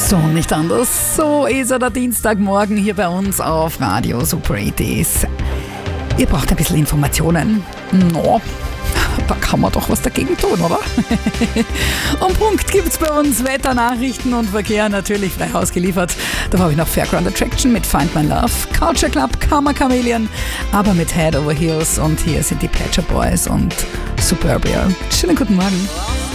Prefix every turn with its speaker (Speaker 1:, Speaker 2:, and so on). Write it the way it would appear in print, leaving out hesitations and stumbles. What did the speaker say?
Speaker 1: So, nicht anders. So ist er, der Dienstagmorgen hier bei uns auf Radio Super 80s. Ihr braucht ein bisschen Informationen. No, da kann man doch was dagegen tun, oder? Um Punkt gibt's bei uns Wetter, Nachrichten und Verkehr natürlich frei Haus geliefert. Da habe ich noch Fairground Attraction mit Find My Love, Culture Club, Karma Chameleon, aber mit Head Over Heels und hier sind die Pleasure Boys und Suburbia. Schönen guten Morgen.